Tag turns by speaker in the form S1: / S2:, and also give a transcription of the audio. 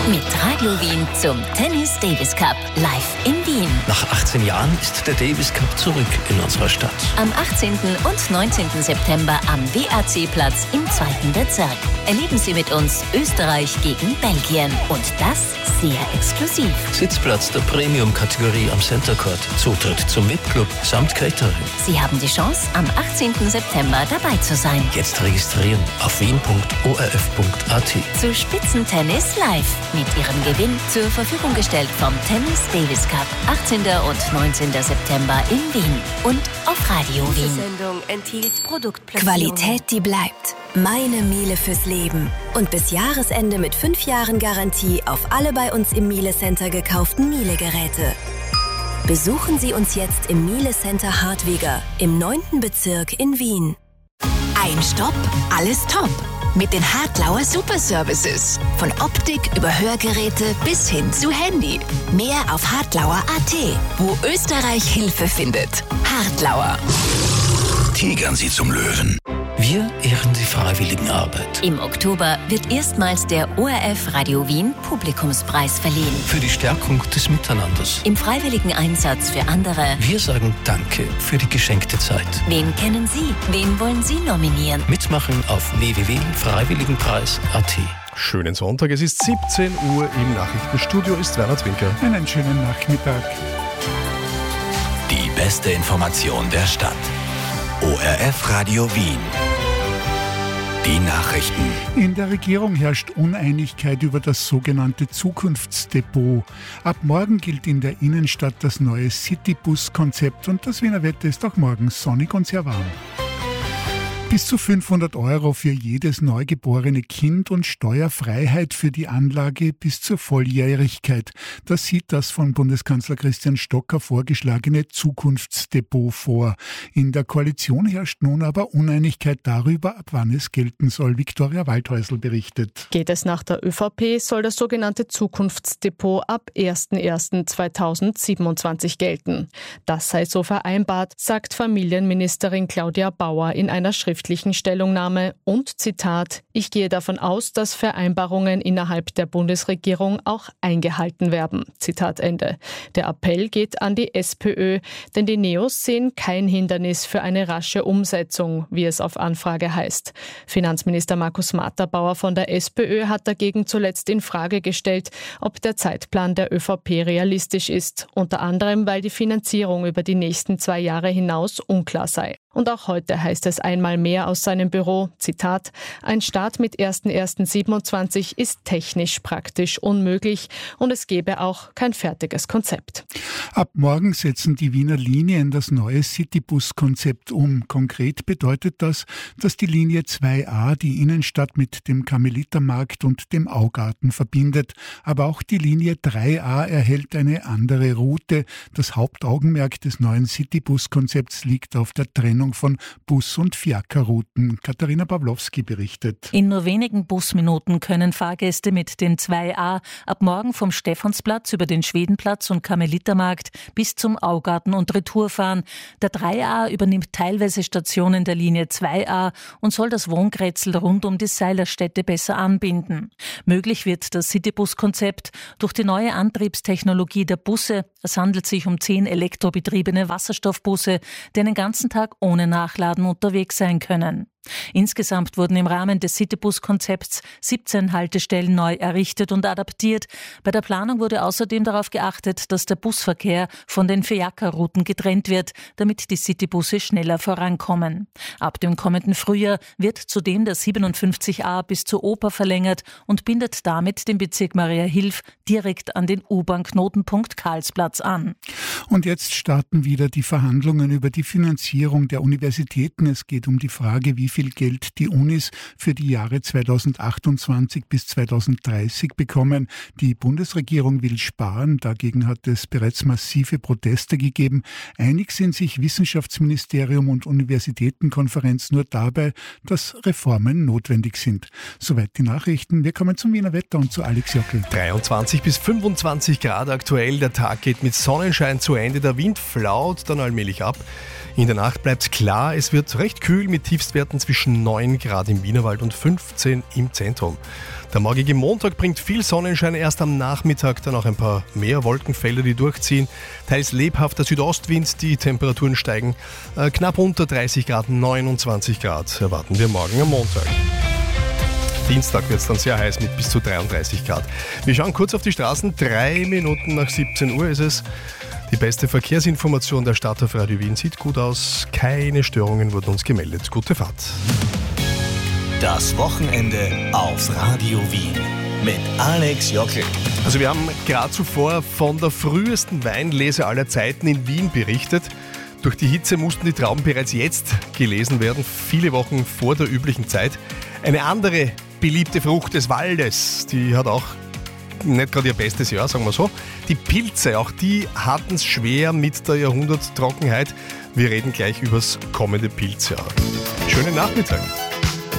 S1: Mit Radio Wien zum Tennis Davis Cup live in Wien.
S2: Nach 18 Jahren ist der Davis Cup zurück in unserer Stadt.
S1: Am 18. und 19. September am WAC-Platz im 2. Bezirk. Erleben Sie mit uns Österreich gegen Belgien. Und das sehr exklusiv.
S2: Sitzplatz der Premium-Kategorie am Center Court. Zutritt zum VIP-Club samt Catering.
S1: Sie haben die Chance, am 18. September dabei zu sein.
S2: Jetzt registrieren auf wien.orf.at.
S1: Zu Spitzentennis live. Mit Ihrem Gewinn zur Verfügung gestellt vom Tennis Davis Cup. 18. und 19. September in Wien. Und auf Radio Wien.
S3: Diese Sendung enthielt Produktplatzierungen.
S4: Qualität, die bleibt. Meine Miele fürs Leben. Und bis Jahresende mit 5 Jahren Garantie auf alle bei uns im Miele Center gekauften Miele-Geräte. Besuchen Sie uns jetzt im Miele Center Hartwiger im 9. Bezirk in Wien.
S5: Ein Stopp, alles top. Mit den Hartlauer Superservices. Von Optik über Hörgeräte bis hin zu Handy. Mehr auf hartlauer.at, wo Österreich Hilfe findet. Hartlauer.
S6: Tigern Sie zum Löwen.
S2: Wir ehren die Freiwilligenarbeit.
S1: Im Oktober wird erstmals der ORF Radio Wien Publikumspreis verliehen.
S2: Für die Stärkung des Miteinanders.
S1: Im freiwilligen Einsatz für andere.
S2: Wir sagen Danke für die geschenkte Zeit.
S1: Wen kennen Sie? Wen wollen Sie nominieren?
S2: Mitmachen auf www.freiwilligenpreis.at.
S7: Schönen Sonntag, es ist 17 Uhr im Nachrichtenstudio, ist Werner Zwinker.
S8: Einen schönen Nachmittag.
S6: Die beste Information der Stadt. ORF Radio Wien. Die Nachrichten.
S8: In der Regierung herrscht Uneinigkeit über das sogenannte Zukunftsdepot. Ab morgen gilt in der Innenstadt das neue Citybus-Konzept und das Wiener Wetter ist auch morgen sonnig und sehr warm. Bis zu 500 € für jedes neugeborene Kind und Steuerfreiheit für die Anlage bis zur Volljährigkeit. Das sieht das von Bundeskanzler Christian Stocker vorgeschlagene Zukunftsdepot vor. In der Koalition herrscht nun aber Uneinigkeit darüber, ab wann es gelten soll. Viktoria Waldhäusl berichtet.
S9: Geht es nach der ÖVP, soll das sogenannte Zukunftsdepot ab 01.01.2027 gelten. Das sei so vereinbart, sagt Familienministerin Claudia Bauer in einer schriftlichen Stellungnahme und Zitat: Ich gehe davon aus, dass Vereinbarungen innerhalb der Bundesregierung auch eingehalten werden. Zitat Ende. Der Appell geht an die SPÖ, denn die Neos sehen kein Hindernis für eine rasche Umsetzung, wie es auf Anfrage heißt. Finanzminister Markus Matterbauer von der SPÖ hat dagegen zuletzt in Frage gestellt, ob der Zeitplan der ÖVP realistisch ist, unter anderem, weil die Finanzierung über die nächsten 2 Jahre hinaus unklar sei. Und auch heute heißt es einmal mehr aus seinem Büro, Zitat: Ein Start mit 01.01.27 ist technisch praktisch unmöglich und es gäbe auch kein fertiges Konzept.
S8: Ab morgen setzen die Wiener Linien das neue Citybus-Konzept um. Konkret bedeutet das, dass die Linie 2a die Innenstadt mit dem Karmelitermarkt und dem Augarten verbindet. Aber auch die Linie 3a erhält eine andere Route. Das Hauptaugenmerk des neuen Citybus-Konzepts liegt auf der Trennung von Bus- und Fiakerrouten. Katharina Pawlowski berichtet.
S10: In nur wenigen Busminuten können Fahrgäste mit dem 2a ab morgen vom Stephansplatz über den Schwedenplatz und Karmelitermarkt bis zum Augarten und Retour fahren. Der 3a übernimmt teilweise Stationen der Linie 2a und soll das Wohngrätzl rund um die Seilerstätte besser anbinden. Möglich wird das Citybus-Konzept durch die neue Antriebstechnologie der Busse. Es handelt sich um 10 elektrobetriebene Wasserstoffbusse, die einen ganzen Tag ohne Nachladen unterwegs sein können. Insgesamt wurden im Rahmen des Citybus-Konzepts 17 Haltestellen neu errichtet und adaptiert. Bei der Planung wurde außerdem darauf geachtet, dass der Busverkehr von den Fiakerrouten getrennt wird, damit die Citybusse schneller vorankommen. Ab dem kommenden Frühjahr wird zudem der 57a bis zur Oper verlängert und bindet damit den Bezirk Mariahilf direkt an den U-Bahn-Knotenpunkt Karlsplatz an.
S8: Und jetzt starten wieder die Verhandlungen über die Finanzierung der Universitäten. Es geht um die Frage, wie viel Geld die Unis für die Jahre 2028 bis 2030 bekommen. Die Bundesregierung will sparen. Dagegen hat es bereits massive Proteste gegeben. Einig sind sich Wissenschaftsministerium und Universitätenkonferenz nur dabei, dass Reformen notwendig sind. Soweit die Nachrichten. Wir kommen zum Wiener Wetter und zu Alex Jockel.
S7: 23 bis 25 Grad aktuell. Der Tag geht mit Sonnenschein zu Ende. Der Wind flaut dann allmählich ab. In der Nacht bleibt es klar. Es wird recht kühl mit Tiefstwerten zwischen 9 Grad im Wienerwald und 15 im Zentrum. Der morgige Montag bringt viel Sonnenschein, erst am Nachmittag dann auch ein paar mehr Wolkenfelder, die durchziehen. Teils lebhafter Südostwind, die Temperaturen steigen knapp unter 30 Grad, 29 Grad erwarten wir morgen am Montag. Dienstag wird es dann sehr heiß mit bis zu 33 Grad. Wir schauen kurz auf die Straßen. 3 Minuten nach 17 Uhr ist es. Die beste Verkehrsinformation der Stadt auf Radio Wien sieht gut aus. Keine Störungen wurden uns gemeldet. Gute Fahrt.
S6: Das Wochenende auf Radio Wien mit Alex Jockel.
S7: Also wir haben gerade zuvor von der frühesten Weinlese aller Zeiten in Wien berichtet. Durch die Hitze mussten die Trauben bereits jetzt gelesen werden, viele Wochen vor der üblichen Zeit. Eine andere beliebte Frucht des Waldes, die hat auch nicht gerade ihr bestes Jahr, sagen wir so. Die Pilze, auch die hatten es schwer mit der Jahrhunderttrockenheit. Wir reden gleich übers kommende Pilzjahr. Schönen Nachmittag.